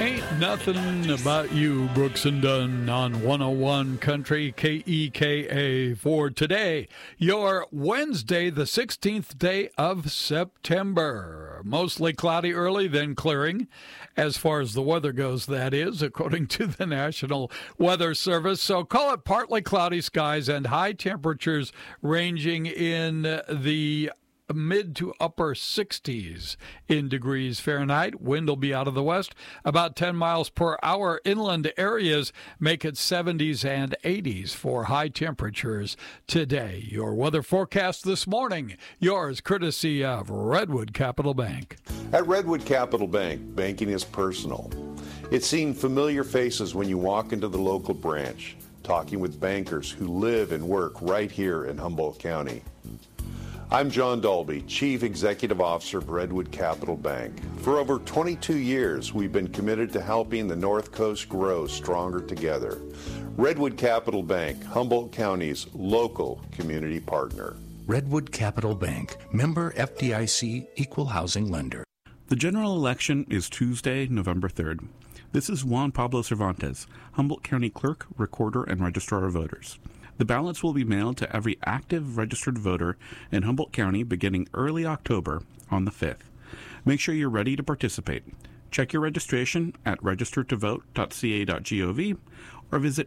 Ain't nothing about you, Brooks and Dunn on 101 Country KEKA for today, your Wednesday, the 16th day of September. Mostly cloudy early, then clearing. As far as the weather goes, that is, according to the National Weather Service. So call it partly cloudy skies and high temperatures ranging in the mid to upper 60s in degrees Fahrenheit. Wind will be out of the west, about 10 miles per hour. Inland areas make it 70s and 80s for high temperatures today. Your weather forecast this morning, yours courtesy of Redwood Capital Bank. At Redwood Capital Bank, banking is personal. It's seeing familiar faces when you walk into the local branch, talking with bankers who live and work right here in Humboldt County. I'm John Dalby, Chief Executive Officer of Redwood Capital Bank. For over 22 years, we've been committed to helping the North Coast grow stronger together. Redwood Capital Bank, Humboldt County's local community partner. Redwood Capital Bank, member FDIC, equal housing lender. The general election is Tuesday, November 3rd. This is Juan Pablo Cervantes, Humboldt County Clerk, Recorder, and Registrar of Voters. The ballots will be mailed to every active registered voter in Humboldt County beginning early October on the 5th. Make sure you're ready to participate. Check your registration at registertovote.ca.gov or visit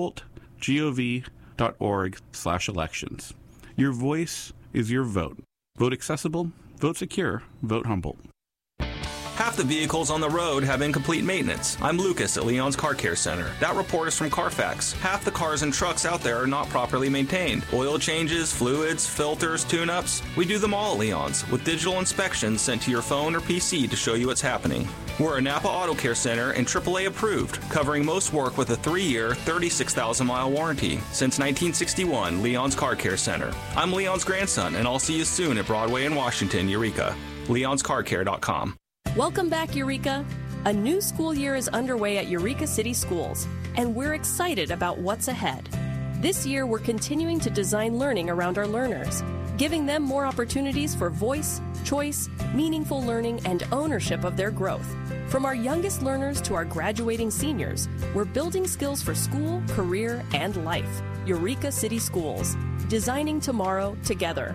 humboldtgov.org/elections. Your voice is your vote. Vote accessible, vote secure, vote Humboldt. Half the vehicles on the road have incomplete maintenance. I'm Lucas at Leon's Car Care Center. That report is from Carfax. Half the cars and trucks out there are not properly maintained. Oil changes, fluids, filters, tune-ups. We do them all at Leon's, with digital inspections sent to your phone or PC to show you what's happening. We're a Napa Auto Care Center and AAA approved, covering most work with a 3-year, 36,000-mile warranty. Since 1961, Leon's Car Care Center. I'm Leon's grandson, and I'll see you soon at Broadway in Washington, Eureka. Leon'sCarCare.com. Welcome back, Eureka! A new school year is underway at Eureka City Schools, and we're excited about what's ahead. This year, we're continuing to design learning around our learners, giving them more opportunities for voice, choice, meaningful learning, and ownership of their growth. From our youngest learners to our graduating seniors, we're building skills for school, career, and life. Eureka City Schools, designing tomorrow together.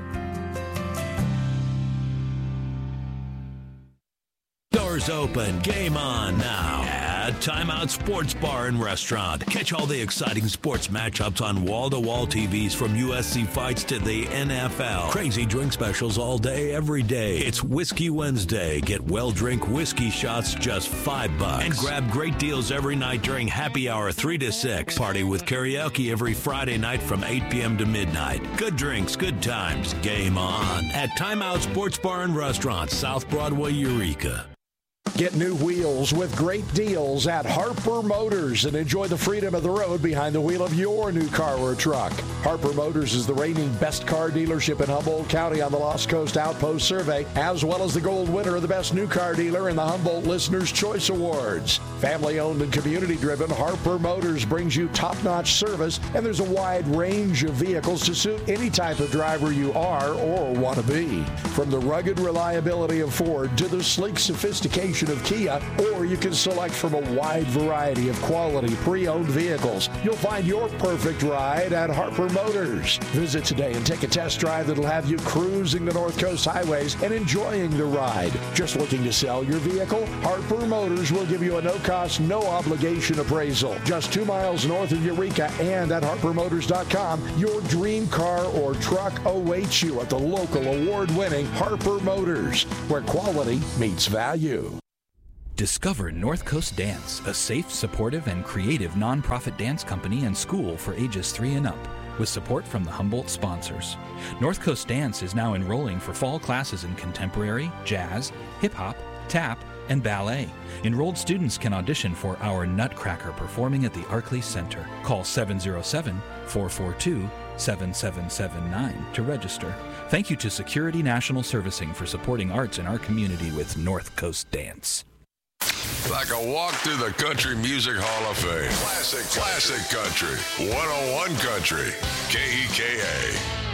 Doors open, game on now at Timeout Sports Bar and Restaurant. Catch all the exciting sports matchups on wall-to-wall TVs from USC fights to the NFL. Crazy drink specials all day, every day. It's Whiskey Wednesday. Get well-drink whiskey shots just $5. And grab great deals every night during happy hour 3 to 6. Party with karaoke every Friday night from 8 p.m. to midnight. Good drinks, good times. Game on at Timeout Sports Bar and Restaurant, South Broadway, Eureka. Get new wheels with great deals at Harper Motors and enjoy the freedom of the road behind the wheel of your new car or truck. Harper Motors is the reigning best car dealership in Humboldt County on the Lost Coast Outpost Survey, as well as the gold winner of the best new car dealer in the Humboldt Listener's Choice Awards. Family-owned and community-driven, Harper Motors brings you top-notch service, and there's a wide range of vehicles to suit any type of driver you are or want to be. From the rugged reliability of Ford to the sleek sophistication of Kia, or you can select from a wide variety of quality pre-owned vehicles. You'll find your perfect ride at Harper Motors. Visit today and take a test drive that'll have you cruising the North Coast highways and enjoying the ride. Just looking to sell your vehicle? Harper Motors will give you a no-cost, no-obligation appraisal. Just 2 miles north of Eureka and at harpermotors.com, your dream car or truck awaits you at the local award-winning Harper Motors, where quality meets value. Discover North Coast Dance, a safe, supportive, and creative nonprofit dance company and school for ages 3 and up, with support from the Humboldt sponsors. North Coast Dance is now enrolling for fall classes in contemporary, jazz, hip-hop, tap, and ballet. Enrolled students can audition for our Nutcracker performing at the Arkley Center. Call 707-442-7779 to register. Thank you to Security National Servicing for supporting arts in our community with North Coast Dance. Like a walk through the Country Music Hall of Fame. Classic country. 101 Country. KEKA.